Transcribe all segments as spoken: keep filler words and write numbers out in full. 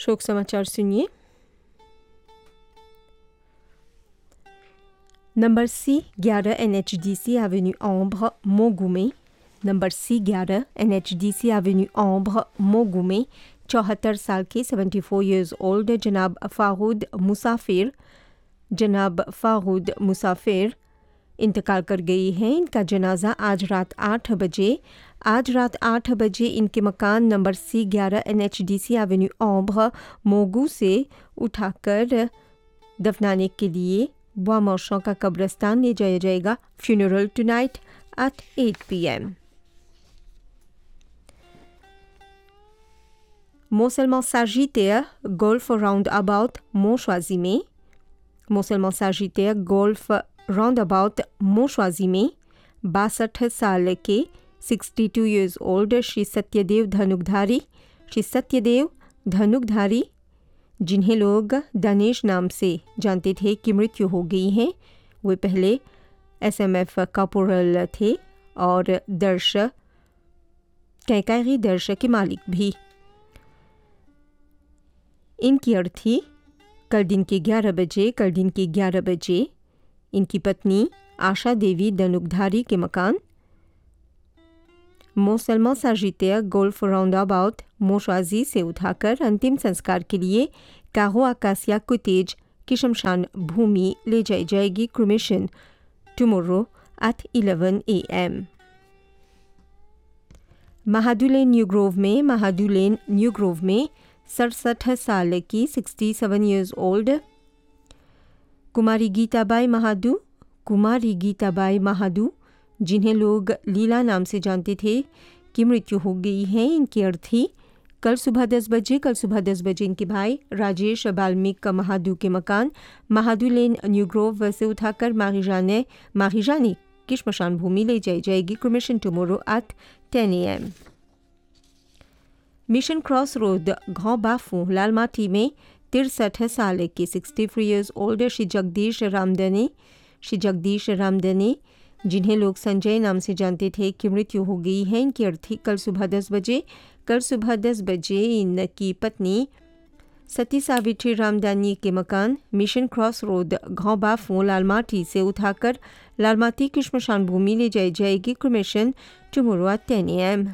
शोक समाचार सुनिए। नंबर सी ग्यारह N H D C Avenue Ambre, मोगू number C ग्यारह N H D C Avenue Ambre, मोगू में चौहत्तर साल के सेवेंटी फोर ईयर्स ओल्ड जनाब फ़ारूद मुसाफिर जनाब फ़ारूद मुसाफिर इंतकाल कर गई हैं। इनका जनाजा आज रात आठ बजे आज रात आठ बजे इनके मकान नंबर सी ग्यारह N H D C Avenue Ambre, मोगू से उठाकर दफनाने के लिए बुआ मौशों का कब्रिस्तान ले जाया जाएगा। Funeral tonight at at P M. Montselman Sagittaire, Golf Roundabout, Montchoisy में Montselman Sagittaire, Golf Roundabout, Montchoisy में बासठ साल के sixty two years old Shri Satyadev धनुकधारी Shri Satyadev धनुकधारी जिन्हें लोग दानिश नाम से जानते थे की मृत्यु हो गई है। वे पहले एस एम एफ कॉर्पोरल थे और दर्श कैकायरी दर्श के मालिक भी। इनकी अर्थी कल दिन के ग्यारह बजे कल दिन के ग्यारह बजे इनकी पत्नी आशा देवी धनुकधारी के मकान मोसलमान साजिटेयर गोल्फ राउंडाबाउट मोशवाजी से उठाकर अंतिम संस्कार के लिए काहो आकाशिया कुतेज की शमशान भूमि ले जाई जाएगी। Cremation tomorrow at eleven A M. महादुलेन new Grove में महादुलेन न्यू ग्रोव में सड़सठ साल की सिक्सटी सेवन ईयर्स ओल्ड कुमारी गीताबाई महादू कुमारी गीताबाई महादू जिन्हें लोग लीला नाम से जानते थे की मृत्यु हो गई है। इनकी अर्थी कल सुबह दस बजे कल सुबह दस बजे इनके भाई राजेश बाल्मीक महादू के मकान महादू लेन न्यू ग्रोव से उठाकर मारिजाने मारिजानी की श्मशान भूमि ले जाई जाएगी। क्रिमेशन टुमारो एट टेन A M. Mission cross road घाव बाफू लालमाटी में तिरसठ साल के sixty three years old Shri Jagdish रामदनी Shri Jagdish रामदनी जिन्हें लोग संजय नाम से जानते थे की मृत्यु हो गई है। इनकी अर्थी कल सुबह दस बजे कल सुबह दस बजे इनकी पत्नी सती सावित्री रामदानी के मकान मिशन क्रॉस रोड घाव बाफू लालमाटी से उठाकर लालमाटी की श्मशान भूमि ले जाई जाएगी। क्रिमेशन टुमारो एट टेन A M.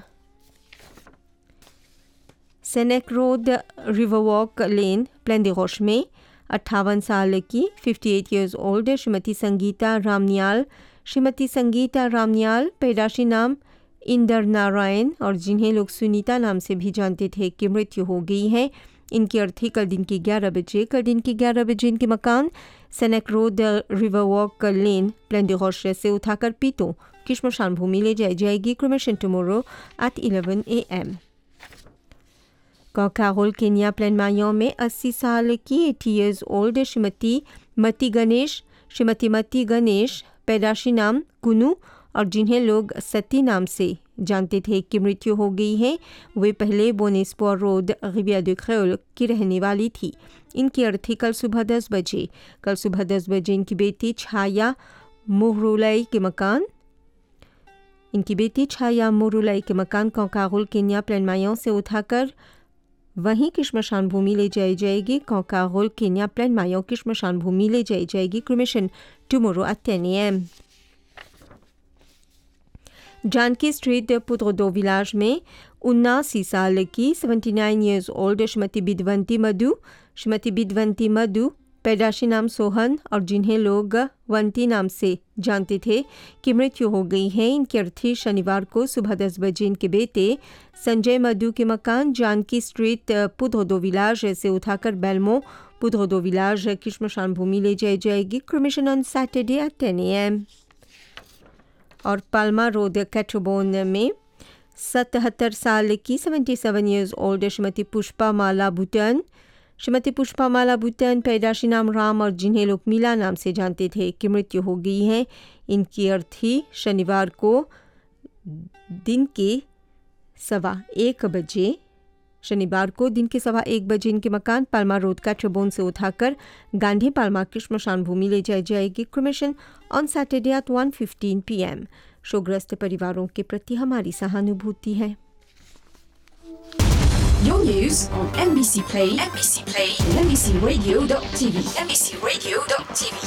Sinek road river walk lane plane दे रोश में अट्ठावन साल की fifty at years old Shrimati Sangeeta रामनियाल Shrimati Sangeeta रामनियाल पैदाशी नाम इंदर नारायण और जिन्हें लोग सुनीता नाम से भी जानते थे की मृत्यु हो गई है। इनकी अर्थी कल दिन के ग्यारह बजे कल दिन के ग्यारह बजे इनके मकान सेनेक रोड रिवर वॉक लेन प्लेन दे रोश से उठाकर पीतो की श्मशान भूमि ले जाई जाएगी। Cremation tomorrow at eleven A M. कॉकारोल Kenya plane मायों में अस्सी साल की एटी ईयर्स ओल्ड श्रीमती मती गणेश श्रीमती मती गणेश पैदाशी नाम कुनू और जिन्हें लोग सती नाम से जानते थे कि मृत्यु हो गई है। वे पहले बोनेस्पोर रोड रिविया दे क्रेओल की रहने वाली थी। इनकी अर्थी कल सुबह दस बजे कल सुबह दस बजे इनकी बेटी छाया मुहरुलाई के मकान इनकी बेटी छाया मुहरुलाई के मकान कॉकारोल केन्या प्लेन मायों से उठाकर वहीं की श्मशान भूमि ले जाई जाएगी। कॉकारोल केन्या प्लेन मायों की श्मशान भूमि ले जाई जाएगी। क्रिमेशन टुमारो एट टेन A M. Janaki street पुत्रोदो villas में उन्नासी साल की seventy nine years old Shrimati Bidwanti मधु श्रीमती बिदवंती मधु पैदाशी नाम सोहन और जिन्हें लोग वंती नाम से जानते थे कि मृत्यु हो गई है। इनकी अर्थी शनिवार को सुबह दस बजे इनके बेटे संजय मधु के मकान जानकी स्ट्रीट पुत्रोदो विलाज से उठाकर बेलमो पुत्रोदो विलाज की श्मशान भूमि ले जाई जाएगी। क्रिमेशन ऑन सैटरडे एट टेन ए एम। और पाल्मा रोड कैट्रोबोन में सतहत्तर साल की सेवेंटी सेवन ईयर्स ओल्ड श्रीमती पुष्पा माला भूटन श्रीमती पुष्पा माला भूटन पैदाशी नाम राम और जिन्हें लोग मीला नाम से जानते थे की मृत्यु हो गई है। इनकी अर्थी शनिवार को दिन के सवा एक बजे शनिवार को दिन के सवा एक बजे इनके मकान पाल्मा रोड कैट्रोबोन से उठाकर गांधी पाल्मा की श्मशान भूमि ले जाई जाएगी। Cremation on Saturday at one fifteen P M. शोकग्रस्त परिवारों के प्रति हमारी सहानुभूति है। Your news on M B C Play, M B C Play, and M B C radio dot T V, M B C radio dot T V.